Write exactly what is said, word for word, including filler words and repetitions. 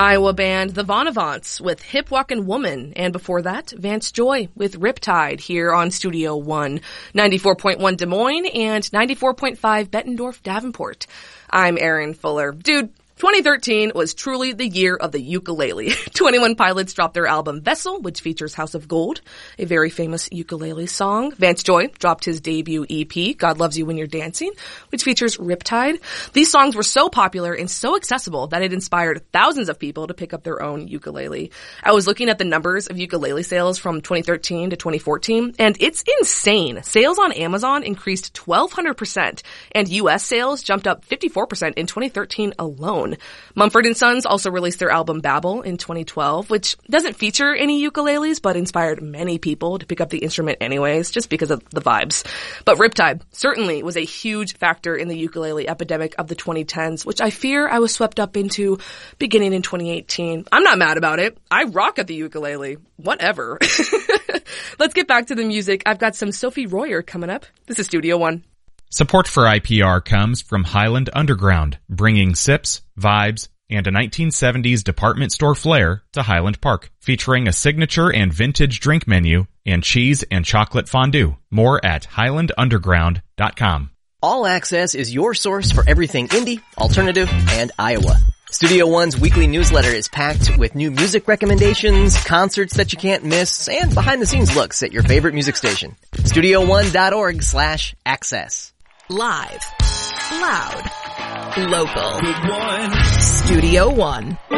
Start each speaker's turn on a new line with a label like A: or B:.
A: Iowa band The Vonavants with Hip Walkin' Woman, and before that, Vance Joy with Riptide here on Studio One, ninety-four point one Des Moines and ninety-four point five Bettendorf Davenport. I'm Erin Fuller. Dude, twenty thirteen was truly the year of the ukulele. twenty-one Pilots dropped their album Vessel, which features House of Gold, a very famous ukulele song. Vance Joy dropped his debut E P, God Loves You When You're Dancing, which features Riptide. These songs were so popular and so accessible that it inspired thousands of people to pick up their own ukulele. I was looking at the numbers of ukulele sales from twenty thirteen to twenty fourteen, and it's insane. Sales on Amazon increased twelve hundred percent, and U S sales jumped up fifty-four percent in twenty thirteen alone. Mumford and Sons also released their album Babel in twenty twelve, which doesn't feature any ukuleles, but inspired many people to pick up the instrument anyways, just because of the vibes. But Riptide certainly was a huge factor in the ukulele epidemic of the twenty tens, which I fear I was swept up into beginning in twenty eighteen. I'm not mad about it. I rock at the ukulele. Whatever. Let's get back to the music. I've got some Sophie Royer coming up. This is Studio One.
B: Support for I P R comes from Highland Underground, bringing sips, vibes, and a nineteen seventies department store flair to Highland Park, featuring a signature and vintage drink menu and cheese and chocolate fondue. More at highland underground dot com.
C: All Access is your source for everything indie, alternative, and Iowa. Studio One's weekly newsletter is packed with new music recommendations, concerts that you can't miss, and behind-the-scenes looks at your favorite music station. studio one dot org slash access.
D: Live. Loud. Local. Good one. Studio One.